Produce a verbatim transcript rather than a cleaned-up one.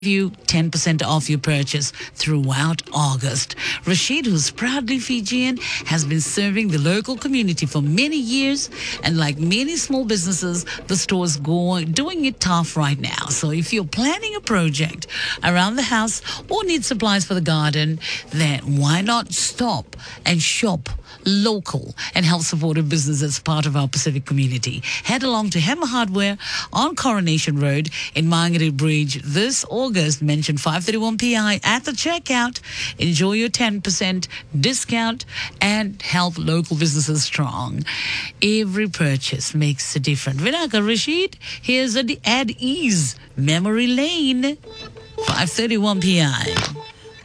you ten percent off your purchase throughout August. Rashid, who's proudly Fijian, has been serving the local community for many years, and like many small businesses, the store's going doing it tough right now. So if you're planning a project around the house or need supplies for the garden, then why not stop and shop local and help support a business as part of our Pacific community. Head along to Hammer Hardware on Coronation Road in Mangere Bridge this August. Mention five thirty-one P I at the checkout. Enjoy your ten percent discount and help local businesses strong. Every purchase makes a difference. Vinaka Rashid, here's the Ad Ease Memory Lane. five thirty-one P I.